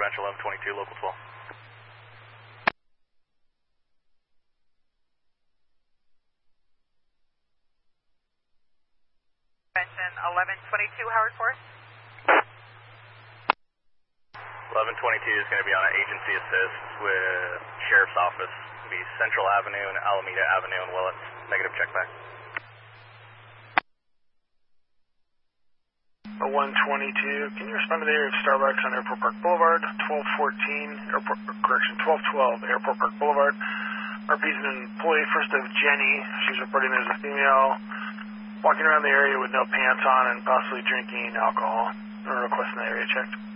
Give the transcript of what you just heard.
Metro 1122, local 12. Attention 1122, Howard Forest. 1122 is going to be on an agency assist with Sheriff's Office. It'll be Central Avenue and Alameda Avenue in Willits. Negative check back. 122, can you respond to the area of Starbucks on Airport Park Boulevard, 1212 Airport Park Boulevard. RP's an employee, first of Jenny. She's reporting there's a female walking around the area with no pants on and possibly drinking alcohol. We're requesting the area checked.